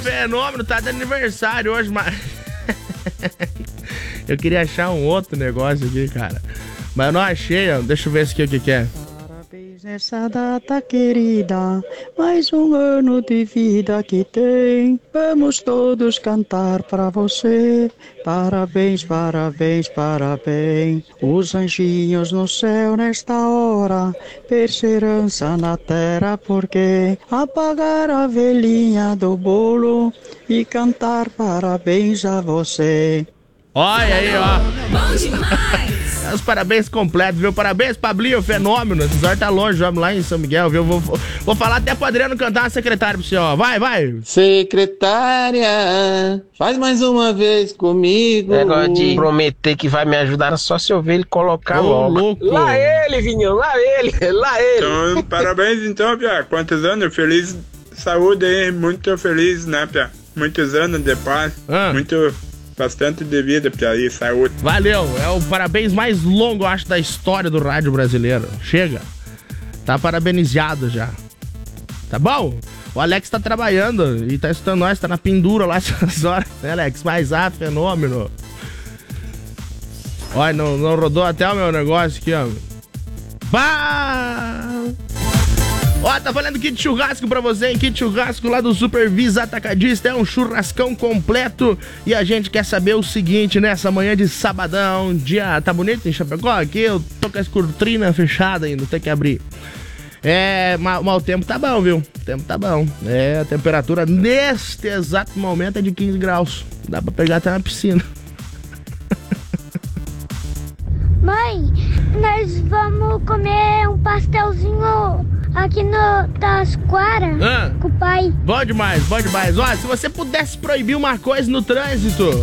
Fenômeno tá de aniversário hoje, mas... Eu queria achar um outro negócio aqui, cara. Mas eu não achei, ó. Deixa eu ver aqui o que é. Parabéns nessa data querida, mais um ano de vida que tem. Vamos todos cantar pra você. Parabéns, parabéns, parabéns. Os anjinhos no céu nesta hora, perseverança na terra, porque apagar a velhinha do bolo e cantar parabéns a você. Olha aí, ó. Bom demais! Os parabéns completos, viu? Parabéns, Pablinho, Fenômeno. Esse zóio tá longe, vamos lá em São Miguel, viu? Vou falar até pro Adriano cantar uma secretária pro senhor, ó. Vai. Secretária, faz mais uma vez comigo. Negócio de prometer que vai me ajudar só se eu ver ele colocar logo. Louco. Lá ele, Vinhão, lá ele. Então, parabéns então, Pia. Quantos anos? Feliz saúde aí, muito feliz, né, Pia? Muitos anos de paz, bastante de vida, Pia, e saúde. Valeu, é o parabéns mais longo, eu acho, da história do rádio brasileiro. Chega. Tá parabenizado já. Tá bom? O Alex tá trabalhando e tá escutando nós, tá na pendura lá essas horas, né, Alex? Mas Fenômeno. Olha, não rodou até o meu negócio aqui, ó. Bah! Ó, tá falando kit churrasco pra você, hein? Kit churrasco lá do Supervisa Atacadista. É um churrascão completo. E a gente quer saber o seguinte, nessa manhã de sabadão, dia... Tá bonito em Chapecó? Aqui eu tô com a cortina fechada ainda, tem que abrir. Mas o tempo tá bom, viu? O tempo tá bom. A temperatura neste exato momento é de 15 graus. Dá pra pegar até na piscina. Mãe, nós vamos comer um pastelzinho aqui no Tasquara com o pai. Bom demais. Ó, se você pudesse proibir uma coisa no trânsito,